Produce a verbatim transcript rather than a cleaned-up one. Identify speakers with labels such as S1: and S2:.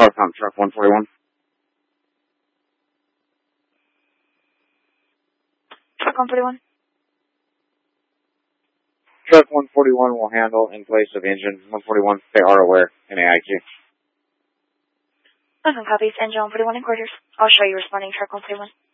S1: Carcom truck one forty-one.
S2: Truck one forty-one.
S1: Truck one forty-one will handle in place of engine one forty-one. They are aware in A I Q.
S2: Awesome copies. Engine one forty-one in quarters. I'll show you responding truck one forty-one.